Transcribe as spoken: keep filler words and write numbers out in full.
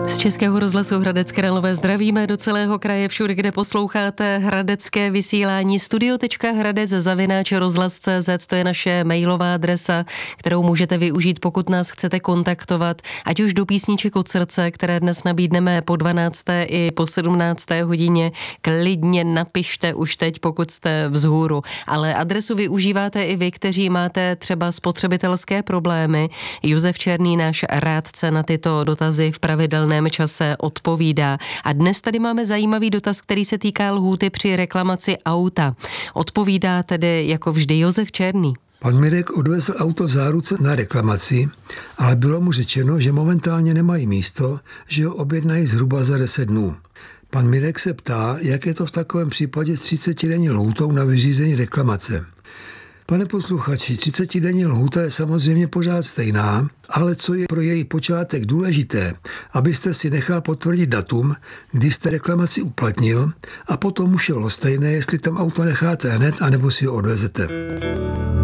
Z Českého rozhlasu Hradec Králové zdravíme do celého kraje, všude, kde posloucháte hradecké vysílání. studio tečka hradec zavináč rozhlas tečka cé zet, to je naše mailová adresa, kterou můžete využít, pokud nás chcete kontaktovat, ať už do písniček od srdce, které dnes nabídneme po dvanácté i po sedmnácté hodině. Klidně napište už teď, pokud jste vzhůru. Ale adresu využíváte i vy, kteří máte třeba spotřebitelské problémy. Josef Černý, náš rádce, na tyto dotazy v pravidelném čase odpovídá. A dnes tady máme zajímavý dotaz, který se týká lhůty při reklamaci auta. Odpovídá tedy jako vždy Josef Černý. Pan Mirek odvezl auto v záruce na reklamaci, ale bylo mu řečeno, že momentálně nemají místo, že ho objednají zhruba za deset dnů. Pan Mirek se ptá, jak je to v takovém případě s třicetidenní lhůtou na vyřízení reklamace. Pane posluchači, třicetidenní lhůta je samozřejmě pořád stejná, ale co je pro její počátek důležité, abyste si nechal potvrdit datum, kdy jste reklamaci uplatnil, a potom už je lhostejné, jestli tam auto necháte hned, anebo si ho odvezete.